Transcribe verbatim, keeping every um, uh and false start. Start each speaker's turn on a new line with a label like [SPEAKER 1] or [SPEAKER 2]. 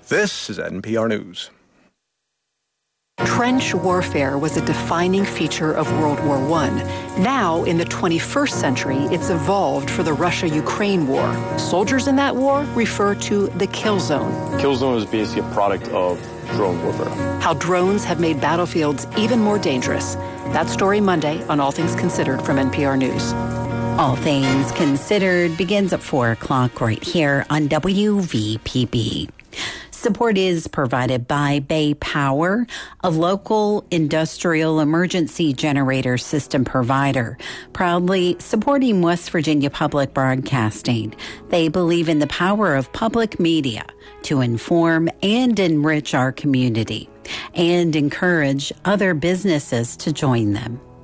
[SPEAKER 1] This is N P R News.
[SPEAKER 2] Trench warfare was a defining feature of World War One. Now, in the twenty-first century, it's evolved for the Russia-Ukraine war. Soldiers in that war refer to the kill zone.
[SPEAKER 3] Kill zone is basically a product of drone warfare.
[SPEAKER 2] How drones have made battlefields even more dangerous. That story Monday on All Things Considered from N P R News.
[SPEAKER 4] All Things Considered begins at four o'clock right here on W V P B. Support is provided by Bay Power, a local industrial emergency generator system provider, proudly supporting West Virginia Public Broadcasting. They believe in the power of public media to inform and enrich our community and encourage other businesses to join them.